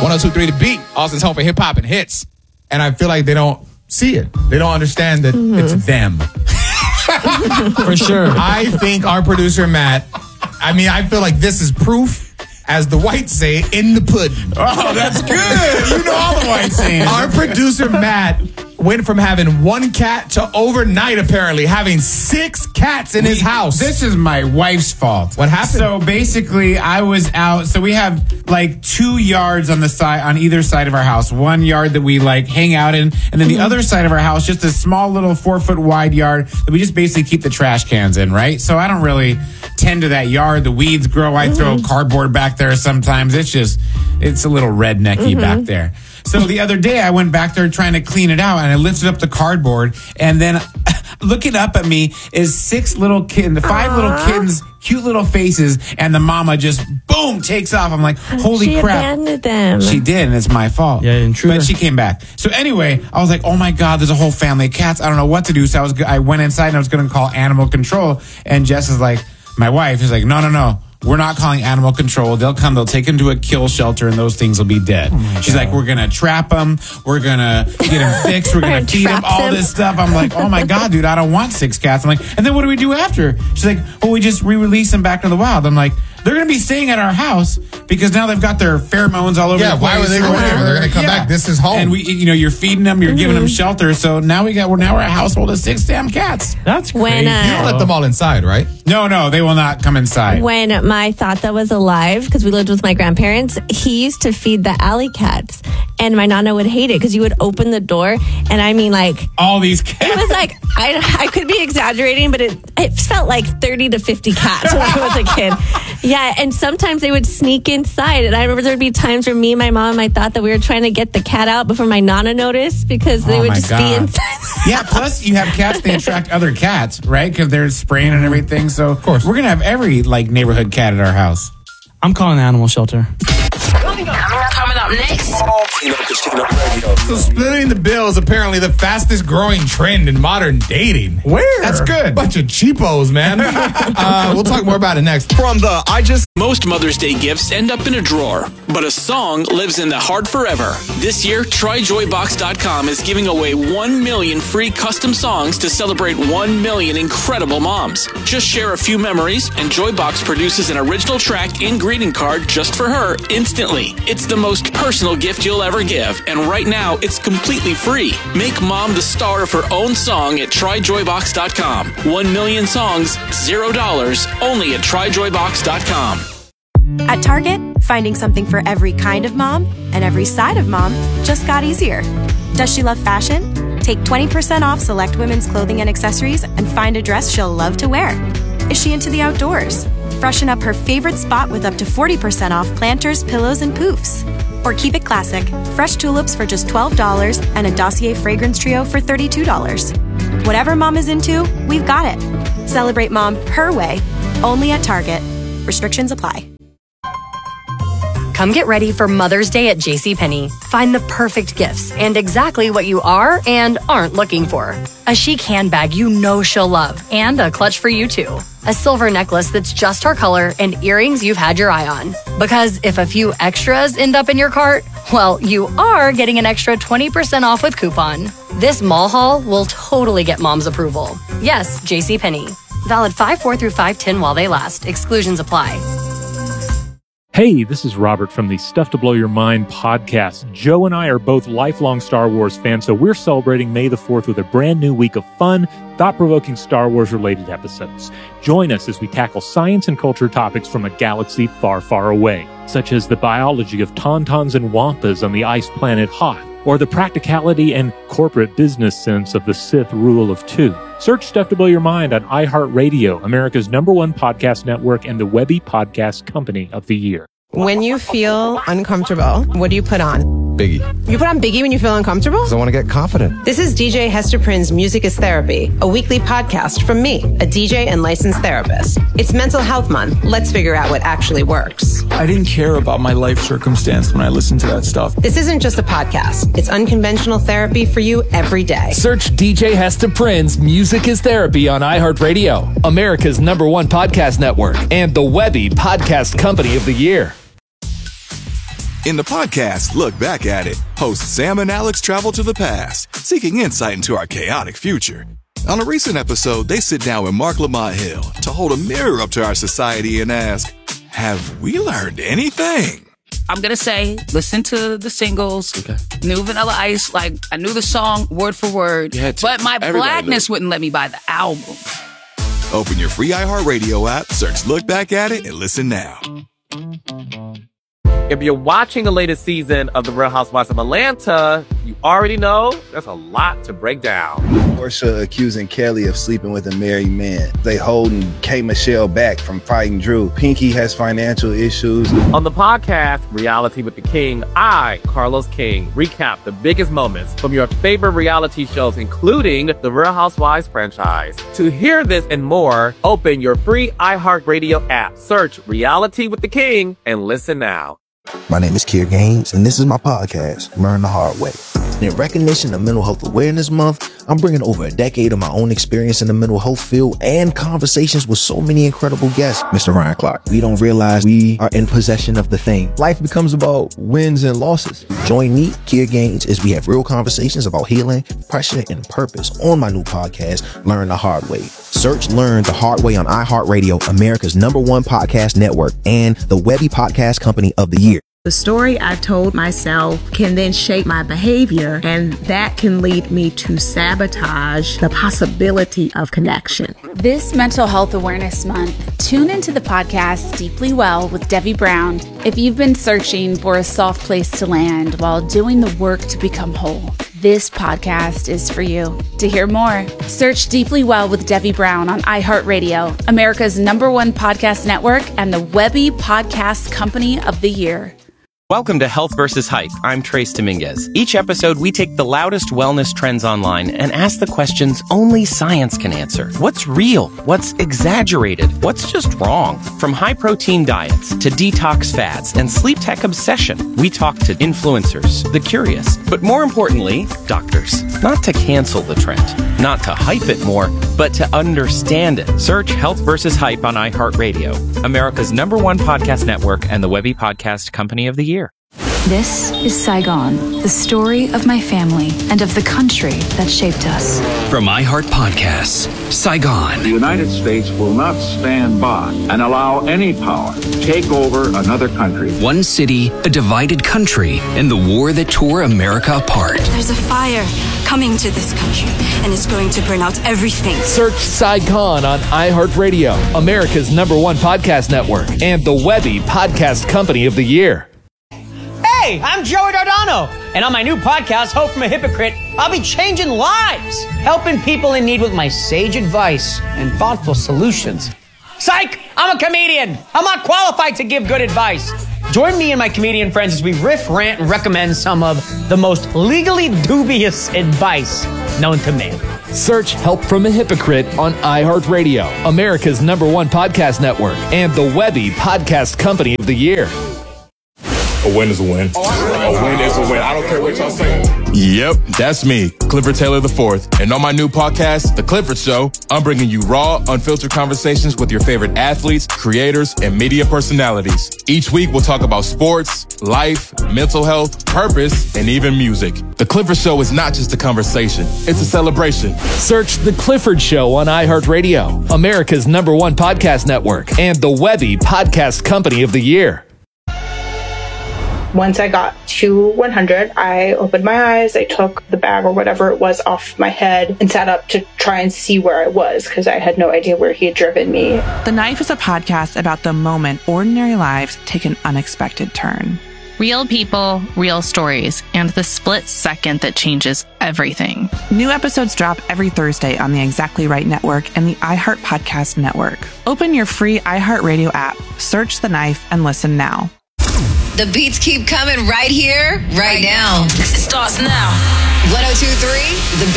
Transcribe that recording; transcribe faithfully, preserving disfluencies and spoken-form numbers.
one oh two point three The Beat, Austin's home for hip hop and hits. And I feel like they don't see it. They don't understand that mm-hmm. it's them. For sure. I think our producer, Matt, I mean, I feel like this is proof, as the whites say, in the pudding. Oh, that's good. You know all the whites saying. Our producer, Matt, went from having one cat to overnight, apparently, having six cats in we, his house. This is my wife's fault. What happened? So basically, I was out. So we have like two yards on the side, on either side of our house. One yard that we like hang out in, and then the mm-hmm. other side of our house, just a small little four foot wide yard that we just basically keep the trash cans in, right? So I don't really tend to that yard. The weeds grow. I mm-hmm. throw cardboard back there sometimes. It's just, it's a little rednecky mm-hmm. back there. So the other day I went back there trying to clean it out, and I lifted up the cardboard, and then looking up at me is six little kittens, the five Aww. little kittens, cute little faces, and the mama just boom takes off. I'm like, holy she crap! She abandoned them. She did, and it's my fault. Yeah, intruder. But she came back. So anyway, I was like, oh my god, there's a whole family of cats. I don't know what to do. So I was, I went inside and I was going to call animal control, and Jess is like, my wife is like, no, no, no. We're not calling animal control. They'll come, they'll take them to a kill shelter, and those things will be dead. Oh She's God. like, we're going to trap them. We're going to get them fixed. We're going to feed them, all them. this stuff. I'm like, oh my God, dude, I don't want six cats. I'm like, and then what do we do after? She's like, well, we just re-release them back to the wild. I'm like, they're going to be staying at our house because now they've got their pheromones all over yeah, the place. Yeah, why would they go there? They're going to come yeah. back. This is home. And we, you know, you're feeding them, you're mm-hmm. giving them shelter. So now we got, we're now we're a household of six damn cats. That's crazy. When, uh, you don't let them all inside, right? No, no, they will not come inside. When my Tata was alive, because we lived with my grandparents, he used to feed the alley cats. And my nana would hate it because you would open the door, and I mean, like, all these cats. It was like, I, I could be exaggerating, but it, it felt like thirty to fifty cats when I was a kid. Yeah, and sometimes they would sneak inside. And I remember there'd be times where me and my mom, I thought that we were trying to get the cat out before my nana noticed because they oh would just God. be inside. Yeah, plus you have cats, they attract other cats, right? Because they're spraying and everything. So of course, we're going to have every like neighborhood cat at our house. I'm calling the animal shelter. Coming up, coming up next. So splitting the bill is apparently the fastest growing trend in modern dating. Where? That's good. Bunch of cheapos, man. uh, we'll talk more about it next. From the I just... Most Mother's Day gifts end up in a drawer, but a song lives in the heart forever. This year, Try Joy Box dot com is giving away one million free custom songs to celebrate one million incredible moms. Just share a few memories, and Joybox produces an original track and greeting card just for her instantly. It's the most personal gift you'll ever give, and right now, it's completely free. Make mom the star of her own song at Try Joy Box dot com. One million songs, zero dollars, only at Try Joy Box dot com. At Target, finding something for every kind of mom and every side of mom just got easier. Does she love fashion? Take twenty percent off select women's clothing and accessories and find a dress she'll love to wear. Is she into the outdoors? Freshen up her favorite spot with up to forty percent off planters, pillows, and poofs. Or keep it classic, fresh tulips for just twelve dollars and a Dossier fragrance trio for thirty-two dollars. Whatever mom is into, we've got it. Celebrate mom her way, only at Target. Restrictions apply. Come get ready for Mother's Day at JCPenney. Find the perfect gifts and exactly what you are and aren't looking for. A chic handbag you know she'll love and a clutch for you too. A silver necklace that's just her color and earrings you've had your eye on. Because if a few extras end up in your cart, well, you are getting an extra twenty percent off with coupon. This mall haul will totally get mom's approval. Yes, JCPenney. Valid five four through five ten while they last. Exclusions apply. Hey, this is Robert from the Stuff to Blow Your Mind podcast. Joe and I are both lifelong Star Wars fans, so we're celebrating May the fourth with a brand new week of fun, thought-provoking Star Wars-related episodes. Join us as we tackle science and culture topics from a galaxy far, far away, such as the biology of tauntauns and wampas on the ice planet Hoth, or the practicality and corporate business sense of the Sith rule of two. Search Stuff to Blow Your Mind on iHeartRadio, America's number one podcast network and the Webby Podcast Company of the Year. When you feel uncomfortable, what do you put on? Biggie. You put on Biggie when you feel uncomfortable? Because I want to get confident. This is D J Hester Prynne's Music is Therapy, a weekly podcast from me, a D J and licensed therapist. It's Mental Health Month. Let's figure out what actually works. I didn't care about my life circumstance when I listened to that stuff. This isn't just a podcast. It's unconventional therapy for you every day. Search D J Hester Prynne's Music is Therapy on iHeartRadio, America's number one podcast network, and the Webby Podcast Company of the Year. In the podcast, Look Back at It, hosts Sam and Alex travel to the past, seeking insight into our chaotic future. On a recent episode, they sit down with Mark Lamont Hill to hold a mirror up to our society and ask, have we learned anything? I'm going to say, listen to the singles, okay. New Vanilla Ice, like, I knew the song word for word, but my Everybody blackness knows. Wouldn't let me buy the album. Open your free iHeartRadio app, search Look Back at It, and listen now. If you're watching the latest season of The Real Housewives of Atlanta, you already know there's a lot to break down. Portia accusing Kelly of sleeping with a married man. They holding K. Michelle back from fighting Drew. Pinky has financial issues. On the podcast, Reality with the King, I, Carlos King, recap the biggest moments from your favorite reality shows, including the Real Housewives franchise. To hear this and more, open your free iHeartRadio app, search Reality with the King, and listen now. My name is Kier Gaines, and this is my podcast, Learn the Hard Way. In recognition of Mental Health Awareness Month, I'm bringing over a decade of my own experience in the mental health field and conversations with so many incredible guests. Mister Ryan Clark, we don't realize we are in possession of the thing. Life becomes about wins and losses. Join me, Kier Gaines, as we have real conversations about healing, pressure, and purpose on my new podcast, Learn the Hard Way. Search Learn the Hard Way on iHeartRadio, America's number one podcast network, and the Webby Podcast Company of the Year. The story I've told myself can then shape my behavior, and that can lead me to sabotage the possibility of connection. This Mental Health Awareness Month, tune into the podcast Deeply Well with Debbie Brown if you've been searching for a soft place to land while doing the work to become whole. This podcast is for you. To hear more, search Deeply Well with Debbie Brown on iHeartRadio, America's number one podcast network, and the Webby Podcast Company of the Year. Welcome to Health versus Hype. I'm Trace Dominguez. Each episode, we take the loudest wellness trends online and ask the questions only science can answer. What's real? What's exaggerated? What's just wrong? From high-protein diets to detox fads and sleep tech obsession, we talk to influencers, the curious, but more importantly, doctors. Not to cancel the trend, not to hype it more, but to understand it. Search Health versus Hype on iHeartRadio, America's number one podcast network and the Webby Podcast Company of the Year. This is Saigon, the story of my family and of the country that shaped us. From iHeart Podcasts, Saigon. The United States will not stand by and allow any power to take over another country. One city, a divided country, and the war that tore America apart. There's a fire coming to this country, and it's going to burn out everything. Search Saigon on iHeartRadio, America's number one podcast network, and the Webby Podcast Company of the Year. Hey, I'm Joey Dardano, and on my new podcast, Hope from a Hypocrite, I'll be changing lives, helping people in need with my sage advice and thoughtful solutions. Psych! I'm a comedian. I'm not qualified to give good advice. Join me and my comedian friends as we riff, rant, and recommend some of the most legally dubious advice known to man. Search Help from a Hypocrite on iHeartRadio, America's number one podcast network, and the Webby Podcast Company of the Year. A win is a win. A win is a win. I don't care what y'all say. Yep, that's me, Clifford Taylor the fourth. And on my new podcast, The Clifford Show, I'm bringing you raw, unfiltered conversations with your favorite athletes, creators, and media personalities. Each week, we'll talk about sports, life, mental health, purpose, and even music. The Clifford Show is not just a conversation, it's a celebration. Search The Clifford Show on iHeartRadio, America's number one podcast network, and the Webby Podcast Company of the Year. Once I got to one hundred, I opened my eyes, I took the bag or whatever it was off my head and sat up to try and see where I was because I had no idea where he had driven me. The Knife is a podcast about the moment ordinary lives take an unexpected turn. Real people, real stories, and the split second that changes everything. New episodes drop every Thursday on the Exactly Right Network and the iHeart Podcast Network. Open your free iHeartRadio app, search The Knife, and listen now. The beats keep coming right here, right now. It starts now. one oh two point three The Beat.